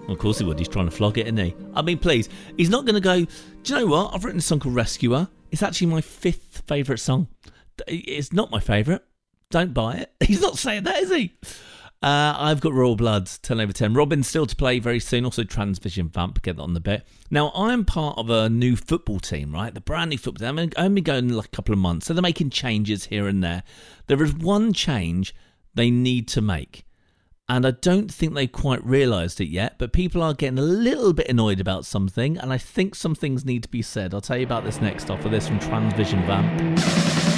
Well, of course he would. He's trying to flog it, isn't he? I mean, please. He's not going to go, do you know what? I've written a song called Rescuer. It's actually my 5th favourite song. It's not my favourite. Don't buy it. He's not saying that, is he? I've got Royal Bloods, 10 over 10. Robin's still to play very soon. Also Transvision Vamp, get that on the bit. Now, I'm part of a new football team, right? The brand new football team. I'm only going like a couple of months. So they're making changes here and there. There is one change they need to make. And I don't think they've quite realised it yet, but people are getting a little bit annoyed about something, and I think some things need to be said. I'll tell you about this next after this from Transvision Vamp.